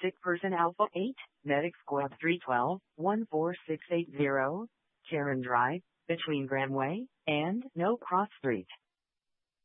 Sick Person Alpha 8, Medic Squad 312, 14680, Karen Drive, between Granway and No Cross Street.